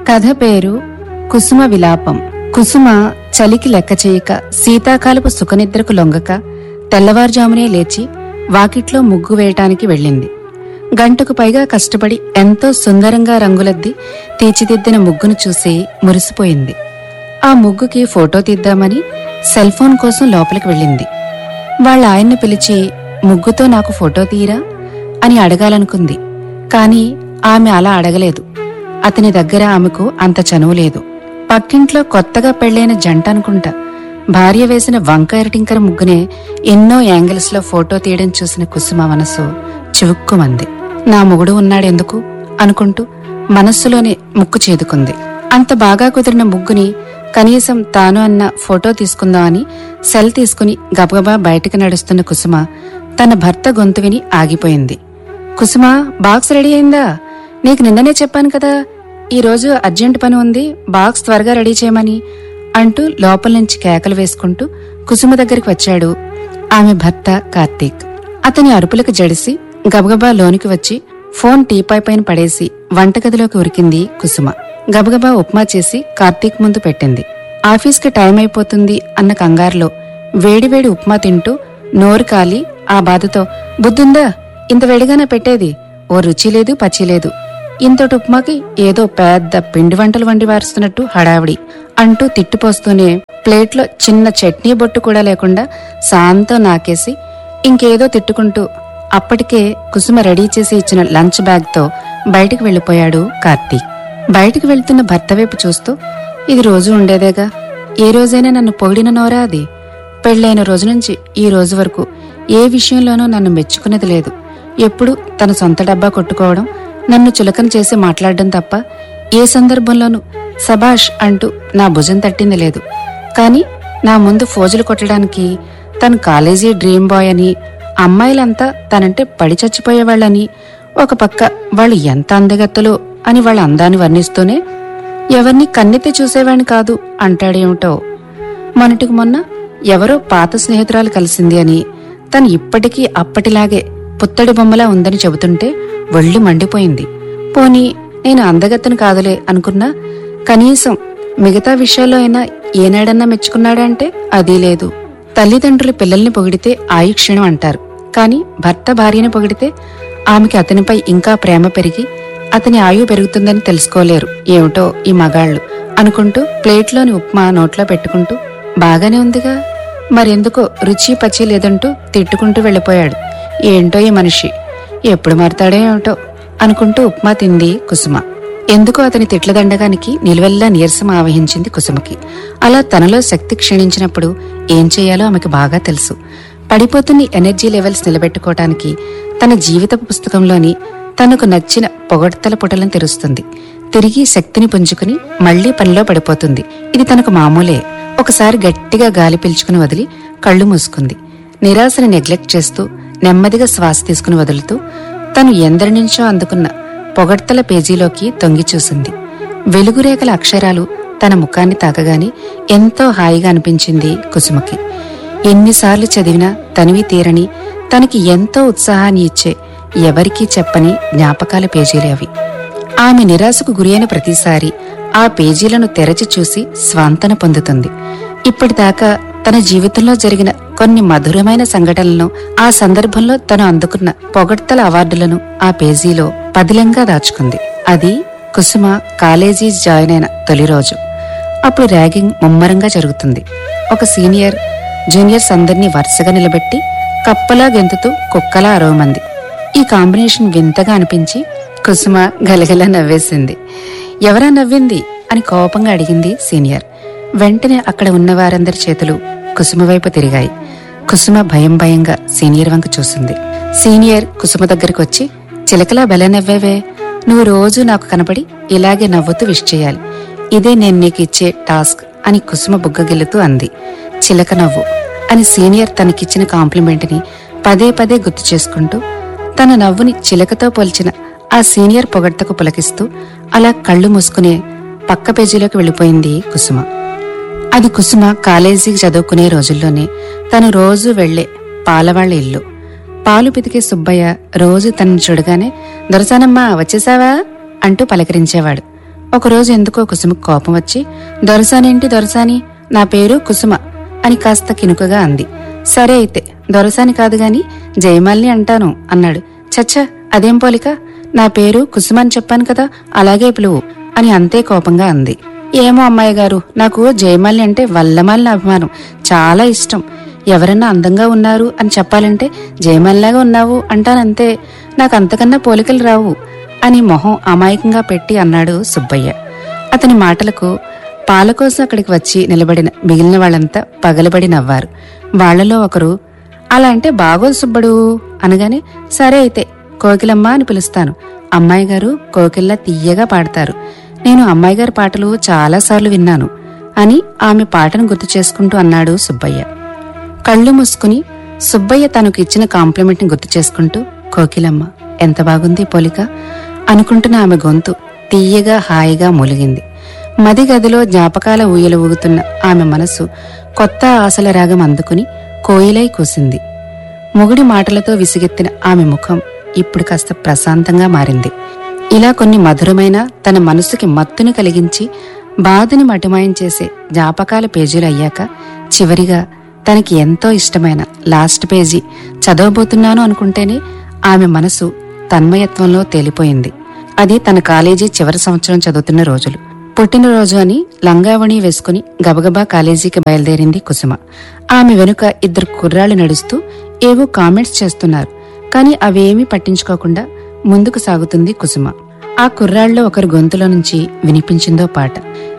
కథ పేరు కుసుమ విలాపం. కుసుమ చలికి లెక్క చేయక, శీతాకాలపు సుఖనిద్రకు లొంగక తెల్లవారుజామునే లేచి వాకిట్లో ముగ్గు వేయటానికి వెళ్ళింది. గంటకు పైగా కష్టపడి ఎంతో సుందరంగా రంగులద్ది తీర్చిదిద్దిన ముగ్గును చూసి మురిసిపోయింది. ఆ ముగ్గుకి ఫోటో తీద్దామని సెల్ ఫోన్ కోసం లోపలికి వెళ్ళింది. వాళ్ళ ఆయన్ని పిలిచి ముగ్గుతో నాకు ఫోటో తీయరా అని అడగాలనుకుంది. కాని ఆమె అలా అడగలేదు. అతని దగ్గర ఆమెకు అంత చనువు లేదు. పక్కింట్లో కొత్తగా పెళ్లైన జంట అనుకుంటా. భార్య వేసిన వంక ఎరటింకర ముగ్గునే ఎన్నో యాంగిల్స్ లో ఫోటో తీయడం చూసిన కుసుమ మనసు చివుక్కుమంది. నా మొగుడు ఉన్నాడెందుకు అనుకుంటూ మనస్సులోనే ముక్కు చేదుకుంది. అంత బాగా కుదిరిన ముగ్గుని కనీసం తాను అన్న ఫోటో తీసుకుందామని సెల్ తీసుకుని గబగబా బయటికి నడుస్తున్న కుసుమ తన భర్త గొంతు విని ఆగిపోయింది. కుసుమ, బాక్స్ రెడీ అయిందా? నీకు నిన్ననే చెప్పాను కదా, ఈరోజు అర్జెంట్ పని ఉంది, బాక్స్ త్వరగా రెడీ చేయమని అంటూ లోపల నుంచి కేకలు వేసుకుంటూ కుసుమ దగ్గరికి వచ్చాడు ఆమె భర్త కార్తీక్. అతని అరుపులకు జడిసి గబగబా లోనికి వచ్చి ఫోన్ టీపాయ్ పైన పడేసి వంటగదిలోకి ఉరికింది కుసుమ. గబగబా ఉప్మా చేసి కార్తీక్ ముందు పెట్టింది. ఆఫీస్కి టైం అయిపోతుంది అన్న కంగారులో వేడివేడి ఉప్మా తింటూ నోరు కాలి ఆ బాధతో, బుద్ధుందా, ఇంత వేడిగానే పెట్టేది, ఓ రుచి లేదు పచ్చి లేదు, ఇంతటి ఉప్మాకి ఏదో పెద్ద పిండి వంటలు వండి వారుస్తున్నట్టు హడావిడి అంటూ తిట్టిపోస్తూనే ప్లేట్లో చిన్న చట్నీ బొట్టు కూడా లేకుండా శాంతం నాకేసి ఇంకేదో తిట్టుకుంటూ అప్పటికే కుసుమ రెడీ చేసి ఇచ్చిన లంచ్ బ్యాగ్ తో బయటికి వెళ్లిపోయాడు కార్తీక్. బయటికి వెళ్తున్న భర్త వైపు చూస్తూ, ఇది రోజు ఉండేదేగా, ఏ రోజైనా నన్ను పొగిడిన నోరా అది? పెళ్లైన రోజు నుంచి ఈ రోజు వరకు ఏ విషయంలోనూ నన్ను మెచ్చుకున్నది లేదు. ఎప్పుడు తన సొంత డబ్బా కొట్టుకోవడం, నన్ను చులకన చేసి మాట్లాడడం తప్ప ఏ సందర్భంలోనూ సబాష్ అంటూ నా భుజం తట్టింది లేదు. కాని నా ముందు ఫోజులు కొట్టడానికి తను కాలేజీ డ్రీమ్ బాయ్ అని, అమ్మాయిలంతా తనంటే పడి చచ్చిపోయేవాళ్ళని, ఒక పక్క వాళ్ళు ఎంత అందగత్తలో అని వాళ్ళ అందాన్ని వర్ణిస్తూనే ఎవరిని కన్నెత్తి చూసేవాణ్ణి కాదు అంటాడేమిటో. మొన్నటికి మొన్న ఎవరో పాత స్నేహితురాలు కలిసింది అని, తను ఇప్పటికీ అప్పటిలాగే పుత్తడి బొమ్మలా ఉందని చెబుతుంటే ఒళ్ళు మండిపోయింది. పోనీ నేను అందగత్తను కాదులే అనుకున్నా, కనీసం మిగతా విషయాల్లో అయినా ఏనాడన్నా మెచ్చుకున్నాడంటే అదీ లేదు. తల్లిదండ్రులు పిల్లల్ని పొగిడితే ఆయుక్షీణం అంటారు, కాని భర్త భార్యని పొగిడితే ఆమెకి అతనిపై ఇంకా ప్రేమ పెరిగి అతని ఆయువు పెరుగుతుందని తెలుసుకోలేరు. ఏమిటో ఈ మగాళ్లు అనుకుంటూ ప్లేట్లోని ఉప్మా నోట్లో పెట్టుకుంటూ, బాగానే ఉందిగా, మరెందుకో రుచి పచ్చి లేదంటూ తిట్టుకుంటూ వెళ్లిపోయాడు. ఏంటో ఈ మనిషి, ఎప్పుడు మారతాడో ఏమిటో అనుకుంటూ ఉప్మా తింది కుసుమ. ఎందుకో అతని తిట్ల దండగానికి నిలువెల్లా నీరసం ఆవహించింది కుసుమకి. అలా తనలో శక్తి క్షీణించినప్పుడు ఏం చేయాలో ఆమెకు బాగా తెలుసు. పడిపోతున్న ఎనర్జీ లెవెల్స్ నిలబెట్టుకోవటానికి తన జీవిత పుస్తకంలోని తనకు నచ్చిన పొగడ్తల పుటలను తెరుస్తుంది. తిరిగి శక్తిని పుంజుకుని మళ్లీ పనిలో పడిపోతుంది. ఇది తనకు మామూలే. ఒకసారి గట్టిగా గాలి పీల్చుకుని వదిలి కళ్లు మూసుకుంది. నిరాశని నెగ్లెక్ట్ చేస్తూ నెమ్మదిగా శ్వాస తీసుకుని వదులుతూ తను ఎందరి నుంచో అందుకున్న పొగడ్తల పేజీలోకి తొంగి చూసింది. వెలుగురేఖల అక్షరాలు తన ముఖాన్ని తాకగాని ఎంతో హాయిగా అనిపించింది కుసుమకి. ఎన్నిసార్లు చదివినా తనివి తీరని, తనకి ఎంతో ఉత్సాహాన్ని ఇచ్చే, ఎవరికీ చెప్పని జ్ఞాపకాల పేజీలే అవి. ఆమె నిరాశకు గురైన ప్రతిసారి ఆ పేజీలను తెరచి చూసి స్వాంతన పొందుతుంది. ఇప్పటిదాకా తన జీవితంలో జరిగిన కొన్ని మధురమైన సంఘటనలను, ఆ సందర్భంలో తను అందుకున్న పొగడ్తల అవార్డులను ఆ పేజీలో పదిలంగా దాచుకుంది. అది కుసుమ కాలేజీ జాయిన్ అయిన తొలి రోజు. అప్పుడు ర్యాగింగ్ ముమ్మరంగా జరుగుతుంది. ఒక సీనియర్ జూనియర్స్ అందరినీ వరుసగా నిలబెట్టి కప్పలా గెంతుతూ కుక్కలా అరవమంది. ఈ కాంబినేషన్ వింతగా అనిపించి కుసుమ గలగలా నవ్వేసింది. ఎవరా నవ్వింది అని కోపంగా అడిగింది సీనియర్. వెంటనే అక్కడ ఉన్న వారందరి చేతులు కుసుమ వైపు తిరిగాయి. కుసుమ భయం భయంగా సీనియర్ వంక చూసింది. సీనియర్ కుసుమ దగ్గరికి వచ్చి, చిలకలా బెల నవ్వేవే, నువ్వు రోజు నాకు కనపడి ఇలాగే నవ్వుతూ విష్ చేయాలి, ఇదే నేను నీకు ఇచ్చే టాస్క్ అని కుసుమ బుగ్గగిల్లుతూ అంది. చిలక నవ్వు అని సీనియర్ తనకిచ్చిన కాంప్లిమెంట్ ని పదే పదే గుర్తు చేసుకుంటూ తన నవ్వుని చిలకతో పోల్చిన ఆ సీనియర్ పొగడ్తకు పులకిస్తూ అలా కళ్లు మూసుకునే పక్క పేజీలోకి వెళ్లిపోయింది కుసుమ. అది కుసుమ కాలేజీకి చదువుకునే రోజుల్లోనే తను రోజు వెళ్లే పాలవాళ్ల ఇల్లు. పాలు పితికే సుబ్బయ్య రోజు తనను చూడగానే, దొరసానమ్మా వచ్చేసావా అంటూ పలకరించేవాడు. ఒకరోజు ఎందుకో కుసుమకు కోపం వచ్చి, దొరసానేంటి దొరసాని, నా పేరు కుసుమ అని కాస్త కినుకగా అంది. సరే అయితే దొరసాని కాదు గాని జయమాలిని అంటాను అన్నాడు. చచ్చా, అదేం పోలిక, నా పేరు కుసుమ అని చెప్పాను కదా, అలాగే పిలువు అని అంతే కోపంగా అంది. ఏమో అమ్మాయి గారు, నాకు జయమాలిని అంటే వల్లమాలిన అభిమానం, చాలా ఇష్టం. ఎవరన్నా అందంగా ఉన్నారు అని చెప్పాలంటే జయమాలిలాగా ఉన్నావు అంటానంతే, నాకు అంతకన్నా పోలికలు రావు అని మొహం అమాయకంగా పెట్టి అన్నాడు సుబ్బయ్య. అతని మాటలకు పాలకోసం అక్కడికి వచ్చి నిలబడిన మిగిలిన వాళ్ళంతా పగలబడి నవ్వారు. వాళ్లలో ఒకరు, అలా అంటే బాగోదు సుబ్బడు అనగానే, సరే అయితే కోకిలమ్మ అని పిలుస్తాను. అమ్మాయి గారు కోకిల్లా తీయగా పాడతారు. నేను అమ్మాయి గారి పాటలు చాలాసార్లు విన్నాను అని ఆమె పాటను గుర్తు చేసుకుంటూ అన్నాడు సుబ్బయ్య. కళ్ళు మూసుకుని సుబ్బయ్య తనకు ఇచ్చిన కాంప్లిమెంట్ ని గుర్తు చేసుకుంటూ, కోకిలమ్మ ఎంత బాగుంది పోలిక అనుకుంటున్న ఆమె గొంతు తీయగా హాయిగా మూలిగింది. మది గదిలో జ్ఞాపకాల ఊయలు ఊగుతున్న ఆమె మనసు కొత్త ఆశల రాగం అందుకుని కోయిలై కూసింది. మొగుడి మాటలతో విసిగెత్తిన ఆమె ముఖం ఇప్పుడు కాస్త ప్రశాంతంగా మారింది. ఇలా కొన్ని మధురమైన తన మనసుకి మత్తును కలిగించి బాధని మటిమాయం చేసే జ్ఞాపకాల పేజీలు అయ్యాక చివరిగా తనకి ఎంతో ఇష్టమైన లాస్ట్ పేజీ చదవబోతున్నాను అనుకుంటేనే ఆమె మనసు తన్మయత్వంలో తేలిపోయింది. అది తన కాలేజీ చివరి సంవత్సరం చదువుతున్న రోజులు. పుట్టినరోజు అని లంగావణి వేసుకుని గబగబా కాలేజీకి బయలుదేరింది కుసుమ. ఆమె వెనుక ఇద్దరు కుర్రాళ్లు నడుస్తూ ఏవో కామెంట్స్ చేస్తున్నారు. కాని అవేమీ పట్టించుకోకుండా ముందుకు సాగుతుంది కుసుమ. ఆ కుర్రాళ్ళలో ఒకరి గొంతులో నుంచి వినిపించిందో పాట.